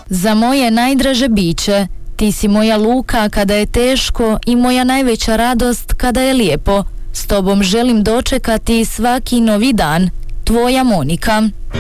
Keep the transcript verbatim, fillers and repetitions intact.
Za moje najdraže biće, ti si moja luka kada je teško i moja najveća radost kada je lijepo. S tobom želim dočekati svaki novi dan. Tvoja Monika.